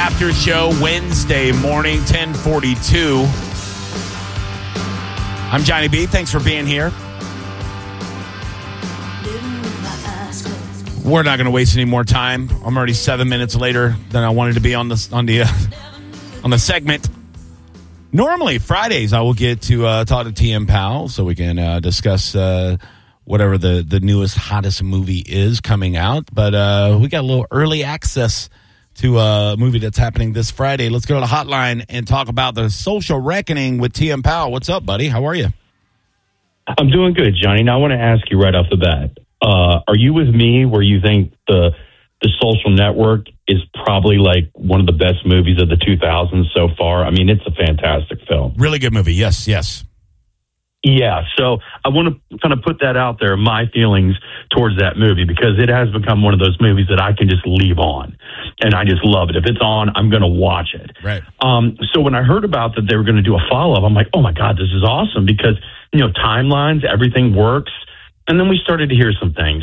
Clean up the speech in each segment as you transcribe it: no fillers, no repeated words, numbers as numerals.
After Show, Wednesday morning, 10:42. I'm Johnny B. Thanks for being here. We're not going to waste any more time. I'm already 7 minutes later than I wanted to be on the segment. Normally, Fridays, I will get to talk to TM Powell so we can discuss whatever the newest, hottest movie is coming out. But we got a little early access to a movie that's happening this Friday. Let's go to the hotline and talk about The Social Reckoning with TM Powell. What's up, buddy? How are you? I'm doing good, Johnny. Now, I want to ask you right off the bat, are you with me where you think the Social Network is probably like one of the best movies of the 2000s so far? I mean, it's a fantastic film. Really good movie. Yes. Yeah, so I want to kind of put that out there, my feelings towards that movie, because it has become one of those movies that I can just leave on, and I just love it. If it's on, I'm going to watch it. Right. So when I heard about that they were going to do a follow-up, I'm like, oh my God, this is awesome, because, timelines, everything works. And then we started to hear some things,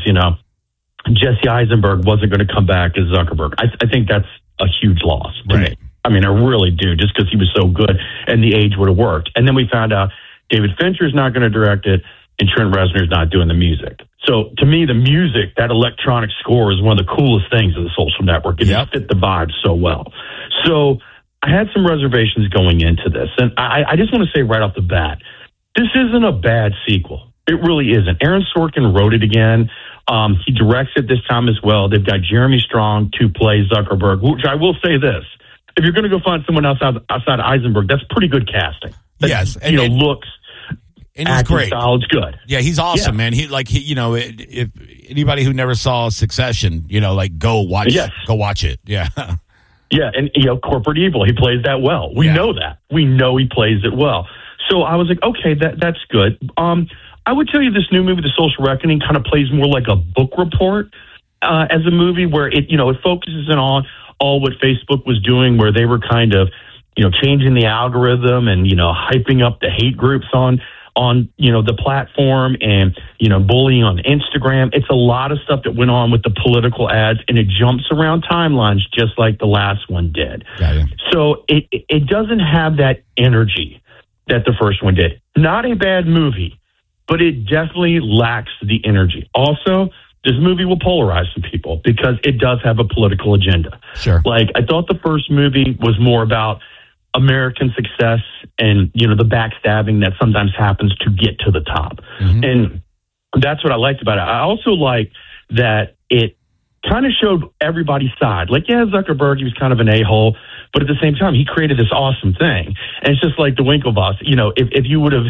Jesse Eisenberg wasn't going to come back as Zuckerberg. I think that's a huge loss to me. I mean, I really do, just because he was so good and the age would have worked. And then we found out David Fincher's not going to direct it, and Trent Reznor's not doing the music. So to me, the music, that electronic score, is one of the coolest things of the Social Network. It fit the vibe so well. So I had some reservations going into this, and I just want to say right off the bat, this isn't a bad sequel. It really isn't. Aaron Sorkin wrote it again. He directs it this time as well. They've got Jeremy Strong to play Zuckerberg, which I will say this. If you're going to go find someone else outside Eisenberg, that's pretty good casting. Yes, and looks and he's great. Style, it's good. Yeah, he's awesome, man. If anybody who never saw Succession, go watch it. Yeah, yeah, and Corporate Evil, he plays that well. We know that. We know he plays it well. So I was like, okay, that's good. I would tell you this new movie, The Social Reckoning, kind of plays more like a book report as a movie, where it focuses on all what Facebook was doing, where they were kind of changing the algorithm and, hyping up the hate groups on the platform, and, bullying on Instagram. It's a lot of stuff that went on with the political ads, and it jumps around timelines just like the last one did. So it doesn't have that energy that the first one did. Not a bad movie, but it definitely lacks the energy. Also, this movie will polarize some people because it does have a political agenda. Sure. Like, I thought the first movie was more about American success and, the backstabbing that sometimes happens to get to the top. Mm-hmm. And that's what I liked about it. I also like that it kind of showed everybody's side. Like, Zuckerberg, he was kind of an a-hole, but at the same time, he created this awesome thing. And it's just like the Winklevoss, if you would have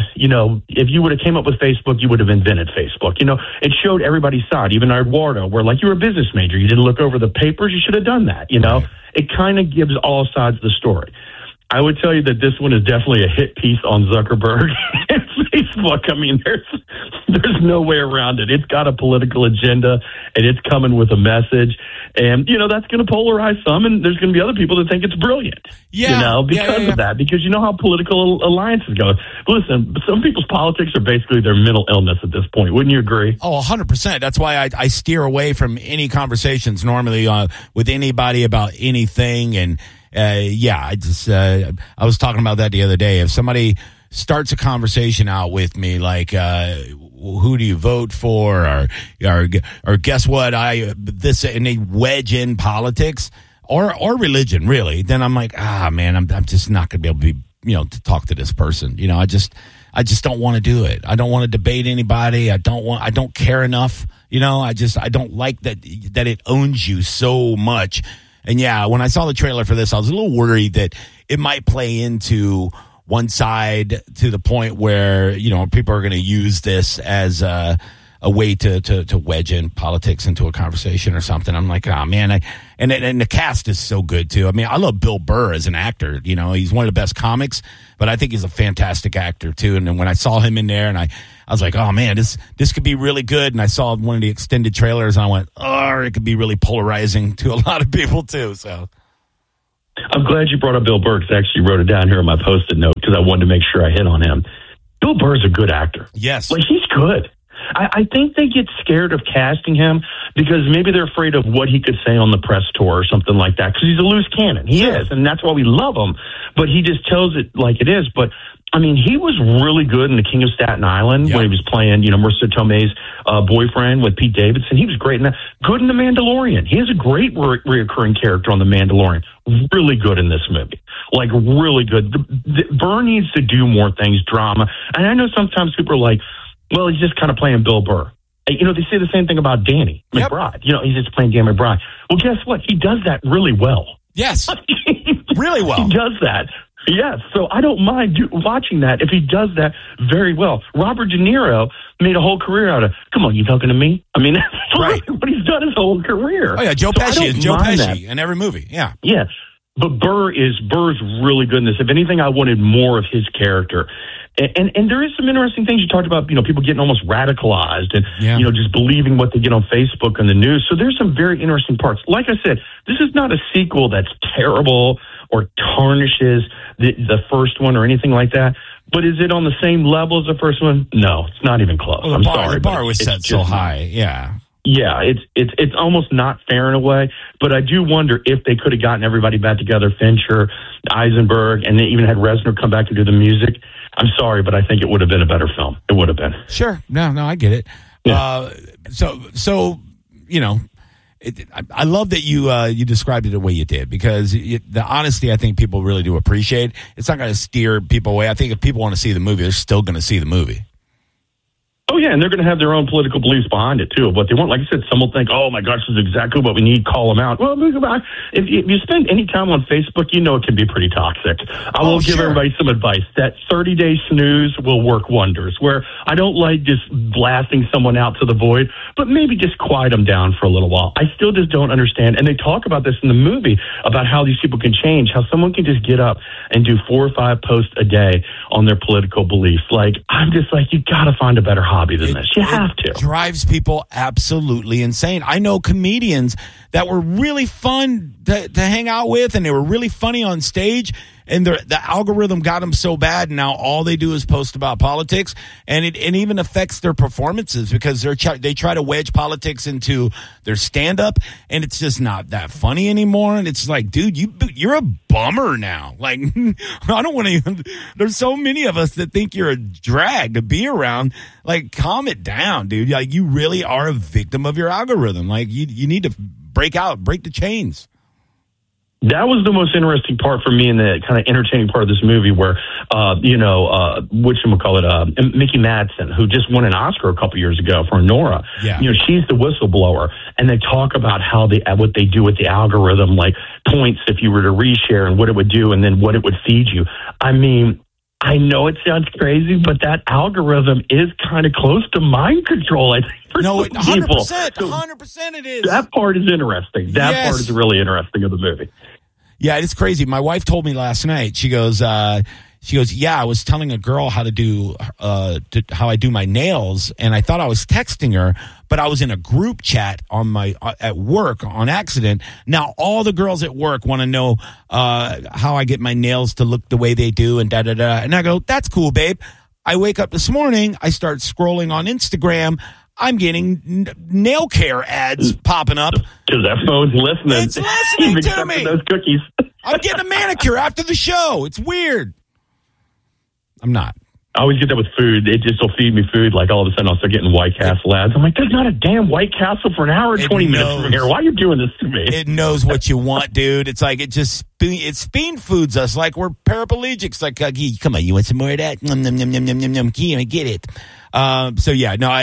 came up with Facebook, you would have invented Facebook. It showed everybody's side, even Eduardo, where, like, you were a business major, you didn't look over the papers, you should have done that, Right. It kind of gives all sides of the story. I would tell you that this one is definitely a hit piece on Zuckerberg and Facebook. I mean, there's no way around it. It's got a political agenda, and it's coming with a message. And, that's going to polarize some, and there's going to be other people that think it's brilliant, because of that, because how political alliances go. Listen, some people's politics are basically their mental illness at this point. Wouldn't you agree? Oh, 100%. That's why I steer away from any conversations normally with anybody about anything. And, I was talking about that the other day. If somebody starts a conversation out with me like, who do you vote for, or guess what, and they wedge in politics or religion, really, then I'm like, man, I'm just not going to be able to to talk to this person. I just don't want to do it. I don't want to debate anybody. I don't care enough. I don't like that it owns you so much. And when I saw the trailer for this, I was a little worried that it might play into one side to the point where, people are going to use this as a way to wedge in politics into a conversation or something. I'm like, man. And the cast is so good, too. I mean, I love Bill Burr as an actor. He's one of the best comics, but I think he's a fantastic actor, too. And then when I saw him in there, and I was like, oh, man, this could be really good. And I saw one of the extended trailers, and I went, it could be really polarizing to a lot of people, too. So I'm glad you brought up Bill Burr, because I actually wrote it down here on my Post-it note because I wanted to make sure I hit on him. Bill Burr's a good actor. Yes. Like, he's good. I think they get scared of casting him because maybe they're afraid of what he could say on the press tour or something like that, because he's a loose cannon. He is, and that's why we love him. But he just tells it like it is. But I mean, he was really good in The King of Staten Island when he was playing, Marissa Tomei's boyfriend with Pete Davidson. He was great in that. Good in The Mandalorian. He has a great reoccurring character on The Mandalorian. Really good in this movie. Like, really good. Burr needs to do more things, drama. And I know sometimes people are like, well, he's just kind of playing Bill Burr. They say the same thing about Danny McBride. He's just playing Danny McBride. Well, guess what? He does that really well. Yes. Really well. He does that. Yes, so I don't mind watching that if he does that very well. Robert De Niro made a whole career out of, come on, you talking to me? I mean, that's what he's done his whole career. Oh, yeah, Joe Pesci is Joe Pesci in every movie, yeah. Yeah, but Burr's really good in this. If anything, I wanted more of his character. And there is some interesting things you talked about, people getting almost radicalized and, just believing what they get on Facebook and the news. So there's some very interesting parts. Like I said, this is not a sequel that's terrible or tarnishes the first one or anything like that. But is it on the same level as the first one? No, it's not even close. Well, the bar was set so high, yeah. Yeah, it's almost not fair in a way, but I do wonder if they could have gotten everybody back together, Fincher, Eisenberg, and they even had Reznor come back to do the music. I'm sorry, but I think it would have been a better film. It would have been. Sure. No, I get it. Yeah. I love that you described it the way you did, because the honesty, I think people really do appreciate. It's not going to steer people away. I think if people want to see the movie, they're still going to see the movie. Oh, yeah, and they're going to have their own political beliefs behind it, too. But they won't, like I said, some will think, oh, my gosh, this is exactly what we need, call them out. Well, if you spend any time on Facebook, it can be pretty toxic. I will give everybody some advice. That 30-day snooze will work wonders, where I don't like just blasting someone out to the void, but maybe just quiet them down for a little while. I still just don't understand. And they talk about this in the movie, about how these people can change, how someone can just get up and do 4 or 5 posts a day on their political beliefs. Like, I'm just like, you got to find a better hobby than this. You have to. It drives people absolutely insane. I know comedians that were really fun to hang out with, and they were really funny on stage, and the algorithm got them so bad, and now all they do is post about politics, and it even affects their performances, because they try to wedge politics into their stand-up, and it's just not that funny anymore. And it's like, dude, you're a bummer now. Like, I don't want to. There's so many of us that think you're a drag to be around. Like, calm it down, dude. Like, you really are a victim of your algorithm. Like, you need to break the chains. That was the most interesting part for me, and the kind of entertaining part of this movie, where, Mickey Madsen, who just won an Oscar a couple years ago for Nora. Yeah. She's the whistleblower, and they talk about how what they do with the algorithm, like points if you were to reshare and what it would do, and then what it would feed you. I mean, I know it sounds crazy, but that algorithm is kind of close to mind control, I think, for some people. 100% it is. That part is interesting. That part is really interesting of the movie. Yeah, it's crazy. My wife told me last night, she goes, yeah, I was telling a girl how how I do my nails, and I thought I was texting her, but I was in a group chat at work on accident. Now all the girls at work want to know how I get my nails to look the way they do, and da-da-da. And I go, that's cool, babe. I wake up this morning, I start scrolling on Instagram, I'm getting nail care ads popping up. Because that phone's listening. It's listening to me. Those cookies. I'm getting a manicure after the show. It's weird. I'm not. I always get that with food. It just will feed me food. Like, all of a sudden, I'll start getting White Castle ads. I'm like, there's not a damn White Castle for an hour and 20 minutes from here. Why are you doing this to me? It knows what you want, dude. It's like it spoon foods us like we're paraplegics. Like, come on, you want some more of that? Nom, nom, nom, nom, nom, nom, nom. Get it. So, yeah, no,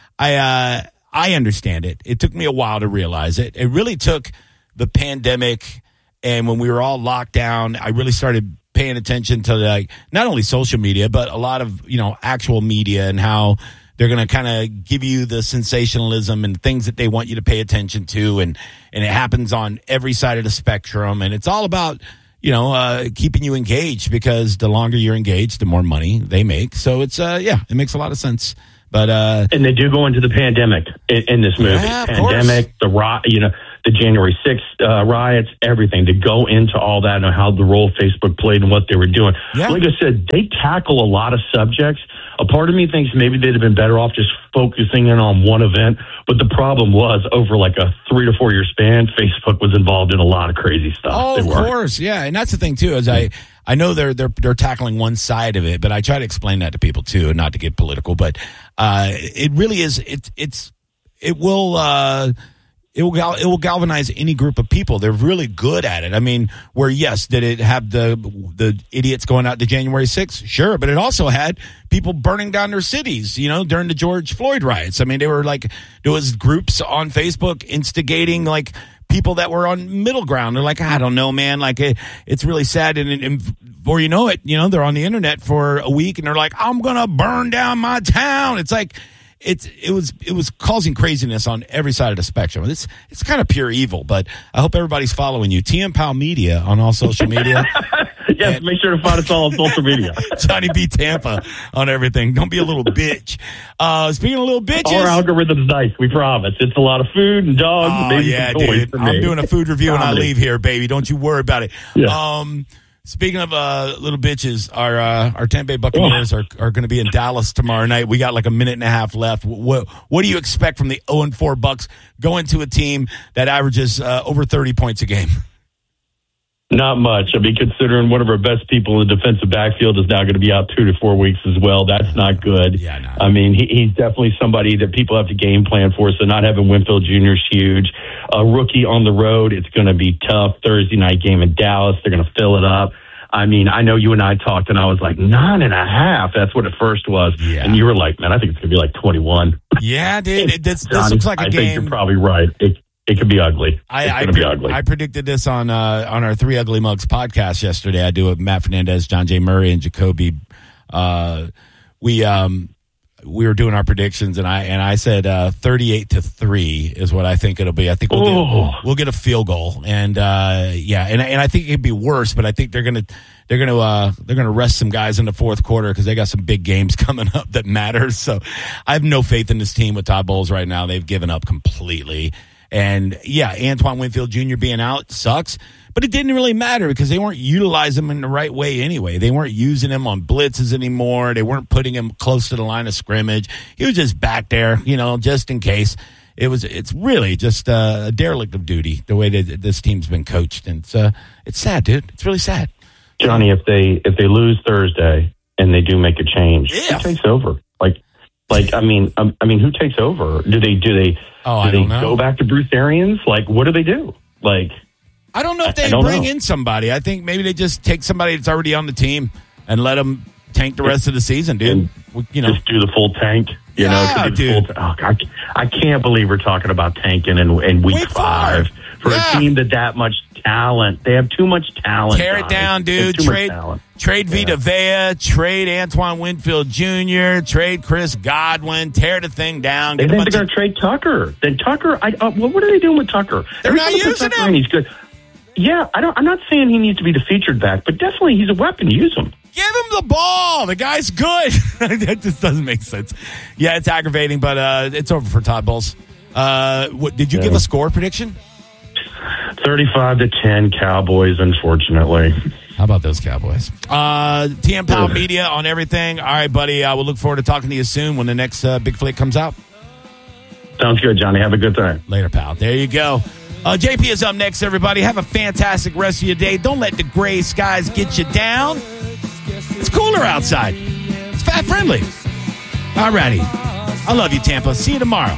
I understand it. It took me a while to realize it. It really took the pandemic, and when we were all locked down, I really started paying attention to, like, not only social media, but a lot of, actual media, and how they're going to kind of give you the sensationalism and things that they want you to pay attention to. And it happens on every side of the spectrum. And it's all about, keeping you engaged, because the longer you're engaged, the more money they make. So it's, it makes a lot of sense. But and they do go into the pandemic in this movie. Yeah, pandemic, the January 6th riots, everything. To go into all that and how the role Facebook played and what they were doing. Yeah. Like I said, they tackle a lot of subjects A part of me thinks maybe they'd have been better off just focusing in on one event. But the problem was, over like a 3 to 4 year span, Facebook was involved in a lot of crazy stuff. Oh, of course, yeah, and that's the thing too. Is I know they're tackling one side of it, but I try to explain that to people too, and not to get political. But it really is. It will galvanize any group of people. They're really good at it. I mean, where, yes, did it have the idiots going out to January 6th? Sure, but it also had people burning down their cities, during the George Floyd riots. I mean, there was groups on Facebook instigating, like, people that were on middle ground. They're like, I don't know, man. Like, it's really sad. And before you know it, they're on the internet for a week and they're like, I'm going to burn down my town. It's like, it was causing craziness on every side of the spectrum. It's kind of pure evil, but I hope everybody's following you. TM Powell Media on all social media. Yes, and make sure to find us all on social media. Johnny B. Tampa on everything. Don't be a little bitch. Speaking of little bitches, our algorithm's nice. We promise. It's a lot of food and dogs. And maybe some toys dude. For me. I'm doing a food review when I leave here, baby. Don't you worry about it. Yeah. Speaking of little bitches, our Tampa Bay Buccaneers are going to be in Dallas tomorrow night. We got like a minute and a half left. What do you expect from the 0-4 Bucs going to a team that averages over 30 points a game? Not much. I mean, considering one of our best people in the defensive backfield is now going to be out 2 to 4 weeks as well, that's not good. Yeah, no. I mean, he's definitely somebody that people have to game plan for, so not having Winfield Jr. is huge. A rookie on the road, it's going to be tough. Thursday night game in Dallas, they're going to fill it up. I mean, I know you and I talked, and I was like, 9.5. That's what it first was. Yeah. And you were like, man, I think it's going to be like 21. Yeah, dude. This looks like a game. I think you're probably right. It could be ugly. It's going to be ugly. I predicted this on our Three Ugly Mugs podcast yesterday. I do it with Matt Fernandez, John J. Murray, and Jacoby. We were doing our predictions, and I said 38-3 is what I think it'll be. I think we'll get a field goal, and and I think it could be worse, but I think they're gonna rest some guys in the fourth quarter because they got some big games coming up that matter. So I have no faith in this team with Todd Bowles right now. They've given up completely. And, Antoine Winfield Jr. being out sucks, but it didn't really matter because they weren't utilizing him in the right way anyway. They weren't using him on blitzes anymore. They weren't putting him close to the line of scrimmage. He was just back there, just in case. It's really just a derelict of duty, the way that this team's been coached. And it's sad, dude. It's really sad. Johnny, if they lose Thursday and they do make a change, who takes over? I mean, who takes over? Do they go back to Bruce Arians? Like, what do they do? Like, I don't know if they bring in somebody. I think maybe they just take somebody that's already on the team and let them tank the rest of the season, dude. Just do the full tank. Dude. I can't believe we're talking about tanking in week 5 for a team that much talent. They have too much talent. Tear it down, dude. Trade Vita Vea, trade Antoine Winfield Jr., trade Chris Godwin, tear the thing down. They think they're going to trade Tucker. Then Tucker, what are they doing with Tucker? They're not using him. He's good. Yeah, I'm not saying he needs to be the featured back, but definitely he's a weapon. Use him. Give him the ball. The guy's good. That just doesn't make sense. Yeah, it's aggravating, but it's over for Todd Bowles. Did you give a score prediction? 35-10 Cowboys, unfortunately. How about those Cowboys? TM Powell Media on everything. All right, buddy. We'll look forward to talking to you soon when the next Big Flick comes out. Sounds good, Johnny. Have a good time. Later, pal. There you go. JP is up next, everybody. Have a fantastic rest of your day. Don't let the gray skies get you down. It's cooler outside. It's fat friendly. All righty. I love you, Tampa. See you tomorrow.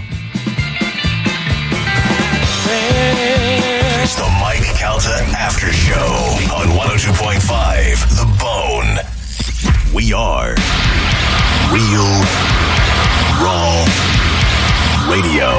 It's the Mike Calta After Show on 102.5 The Bone. We are Real Raw Radio.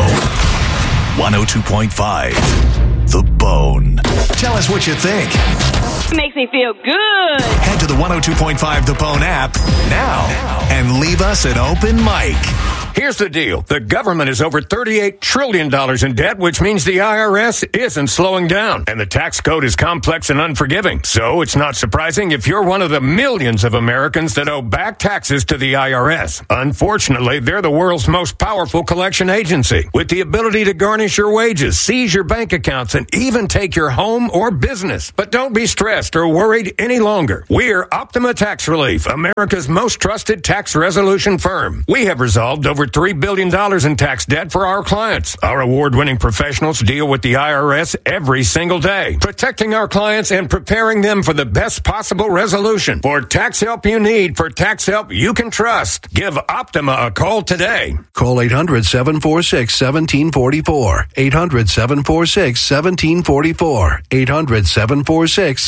102.5 The Bone. Tell us what you think. Makes me feel good. Head to the 102.5 The Bone app now and leave us an open mic. Here's the deal. The government is over $38 trillion in debt, which means the IRS isn't slowing down. And the tax code is complex and unforgiving. So it's not surprising if you're one of the millions of Americans that owe back taxes to the IRS. Unfortunately, they're the world's most powerful collection agency, with the ability to garnish your wages, seize your bank accounts, and even take your home or business. But don't be stressed or worried any longer. We're Optima Tax Relief, America's most trusted tax resolution firm. We have resolved over $3 billion in tax debt for our clients. Our award-winning professionals deal with the IRS every single day, protecting our clients and preparing them for the best possible resolution. For tax help you need, for tax help you can trust, give Optima a call today. Call 800-746-1744. 800-746-1744. 800-746